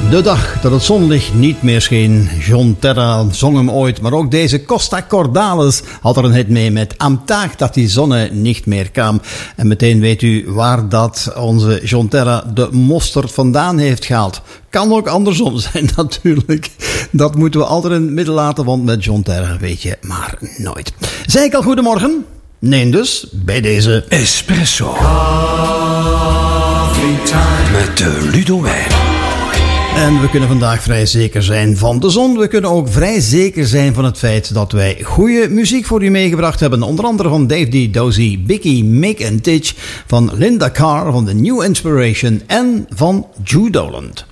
De dag dat het zonlicht niet meer scheen. John Terra zong hem ooit, maar ook deze Costa Cordalis had er een hit mee met Am Tag dat die zonne niet meer kwam. En meteen weet u waar dat onze John Terra de mosterd vandaan heeft gehaald. Kan ook andersom zijn natuurlijk. Dat moeten we altijd in het midden laten, want met John Terra weet je maar nooit. Zei ik al goedemorgen? Nee, dus bij deze Espresso met Ludo Wijn. En we kunnen vandaag vrij zeker zijn van de zon. We kunnen ook vrij zeker zijn van het feit dat wij goede muziek voor u meegebracht hebben. Onder andere van Dave D. Dozy, Bicky, Mick and Titch, van Linda Carr, van The New Inspiration en van Jude Dolan.